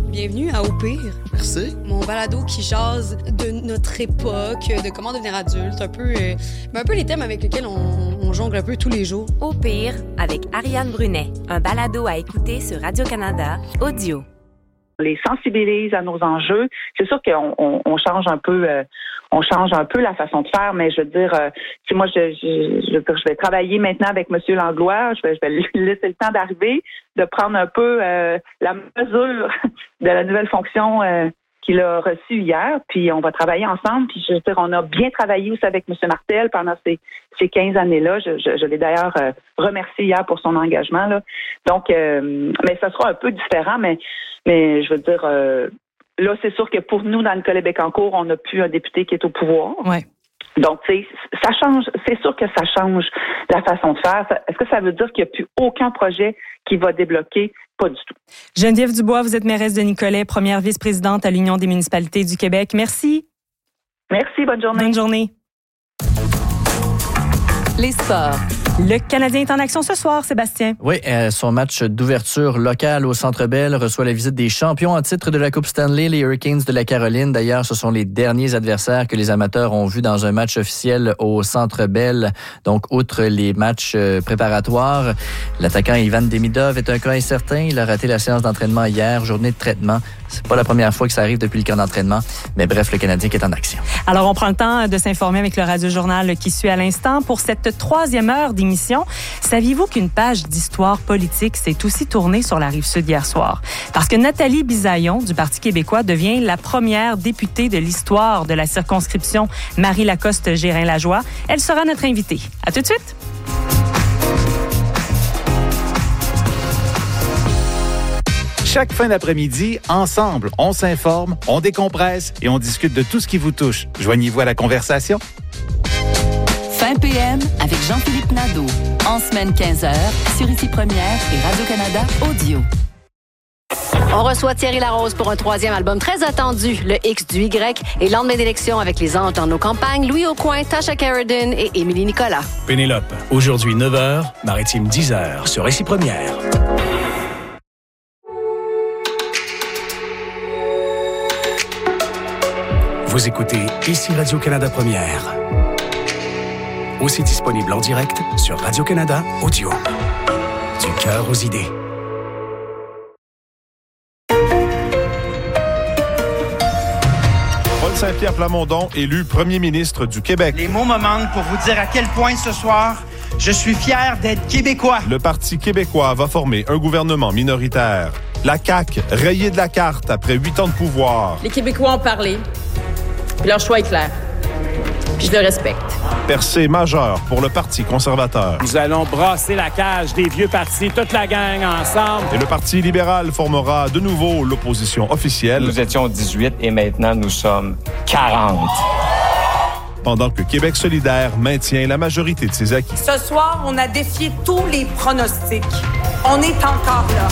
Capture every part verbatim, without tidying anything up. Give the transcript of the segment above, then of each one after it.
Bienvenue à Au pire. Merci. Mon balado qui jase de notre époque, de comment devenir adulte, un peu, euh, un peu les thèmes avec lesquels on, on jongle un peu tous les jours. Au pire, avec Ariane Brunet, un balado à écouter sur Radio-Canada, audio. On les sensibilise à nos enjeux. C'est sûr qu'on on, on change un peu, euh, on change un peu la façon de faire, mais je veux dire, euh, si moi je, je, je, je vais travailler maintenant avec M. Langlois, je vais, je vais lui laisser le temps d'arriver, de prendre un peu euh, la mesure de la nouvelle fonction euh, qu'il a reçue hier, puis on va travailler ensemble. Puis je veux dire, on a bien travaillé aussi avec M. Martel pendant ces, ces quinze années-là. Je, je, je l'ai d'ailleurs euh, remercié hier pour son engagement, là. Donc, euh, mais ça sera un peu différent, mais mais je veux dire, euh, là, c'est sûr que pour nous, dans Nicolet-Bécancour, on n'a plus un député qui est au pouvoir. Ouais. Donc, tu sais, ça change, c'est sûr que ça change la façon de faire. Est-ce que ça veut dire qu'il n'y a plus aucun projet qui va débloquer? Pas du tout. Geneviève Dubois, vous êtes mairesse de Nicolet, première vice-présidente à l'Union des municipalités du Québec. Merci. Merci, bonne journée. Bonne journée. Les sports. Le Canadien est en action ce soir, Sébastien. Oui, euh, son match d'ouverture locale au Centre Bell reçoit la visite des champions en titre de la Coupe Stanley, les Hurricanes de la Caroline. D'ailleurs, ce sont les derniers adversaires que les amateurs ont vus dans un match officiel au Centre Bell. Donc, outre les matchs préparatoires, l'attaquant Ivan Demidov est un cas incertain. Il a raté la séance d'entraînement hier, journée de traitement. C'est pas la première fois que ça arrive depuis le camp d'entraînement. Mais bref, le Canadien qui est en action. Alors, on prend le temps de s'informer avec le Radio-Journal qui suit à l'instant. Pour cette troisième heure d'émission, saviez-vous qu'une page d'histoire politique s'est aussi tournée sur la Rive-Sud hier soir? Parce que Nathalie Bisaillon, du Parti québécois, devient la première députée de l'histoire de la circonscription Marie-Lacoste-Gérin-Lajoie. Elle sera notre invitée. À tout de suite! Chaque fin d'après-midi, ensemble, on s'informe, on décompresse et on discute de tout ce qui vous touche. Joignez-vous à la conversation. Fin P M avec Jean-Philippe Nadeau. En semaine quinze heures, sur Ici Première et Radio-Canada Audio. On reçoit Thierry Larose pour un troisième album très attendu, le X du Y, et lendemain d'élection avec les anges dans nos campagnes, Louis Aucoin, Tasha Carradine et Émilie Nicolas. Pénélope, aujourd'hui neuf heures, Maritime dix heures, sur Ici Première. Vous écoutez Ici Radio-Canada Première. Aussi disponible en direct sur Radio-Canada Audio. Du cœur aux idées. Paul Saint-Pierre Plamondon, élu premier ministre du Québec. Les mots me manquent pour vous dire à quel point ce soir, je suis fier d'être québécois. Le Parti québécois va former un gouvernement minoritaire. La C A Q, rayée de la carte après huit ans de pouvoir. Les Québécois ont parlé. Puis leur choix est clair. Puis je le respecte. Percée majeure pour le Parti conservateur. Nous allons brasser la cage des vieux partis, toute la gang ensemble. Et le Parti libéral formera de nouveau l'opposition officielle. Nous étions dix-huit et maintenant nous sommes quarante. Pendant que Québec solidaire maintient la majorité de ses acquis. Ce soir, on a défié tous les pronostics. On est encore là.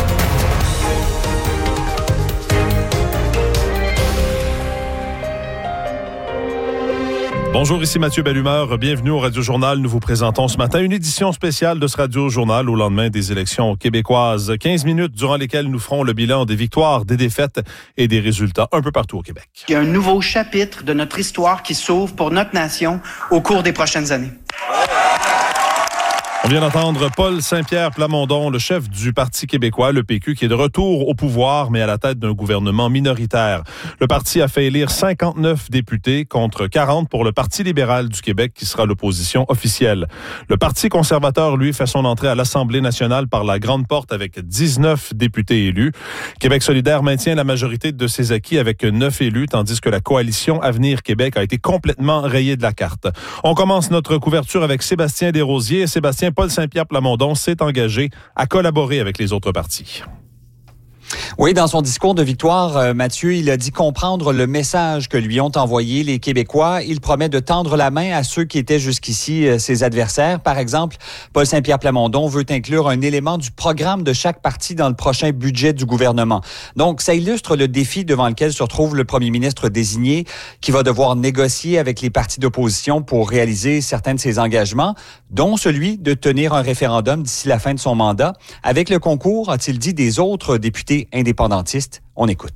Bonjour, ici Mathieu Bellumeur. Bienvenue au Radio-Journal. Nous vous présentons ce matin une édition spéciale de ce Radio-Journal au lendemain des élections québécoises. quinze minutes durant lesquelles nous ferons le bilan des victoires, des défaites et des résultats un peu partout au Québec. Il y a un nouveau chapitre de notre histoire qui s'ouvre pour notre nation au cours des prochaines années. On vient d'entendre Paul Saint-Pierre Plamondon, le chef du Parti québécois, le P Q, qui est de retour au pouvoir, mais à la tête d'un gouvernement minoritaire. Le parti a fait élire cinquante-neuf députés contre quarante pour le Parti libéral du Québec, qui sera l'opposition officielle. Le Parti conservateur, lui, fait son entrée à l'Assemblée nationale par la grande porte avec dix-neuf députés élus. Québec solidaire maintient la majorité de ses acquis avec neuf élus, tandis que la coalition Avenir Québec a été complètement rayée de la carte. On commence notre couverture avec Sébastien Desrosiers. Sébastien, Paul Saint-Pierre Plamondon s'est engagé à collaborer avec les autres partis. Oui, dans son discours de victoire, euh, Mathieu, il a dit comprendre le message que lui ont envoyé les Québécois. Il promet de tendre la main à ceux qui étaient jusqu'ici euh, ses adversaires. Par exemple, Paul Saint-Pierre Plamondon veut inclure un élément du programme de chaque parti dans le prochain budget du gouvernement. Donc, ça illustre le défi devant lequel se retrouve le premier ministre désigné, qui va devoir négocier avec les partis d'opposition pour réaliser certains de ses engagements, dont celui de tenir un référendum d'ici la fin de son mandat, avec le concours, a-t-il dit, des autres députés indépendantistes. On écoute.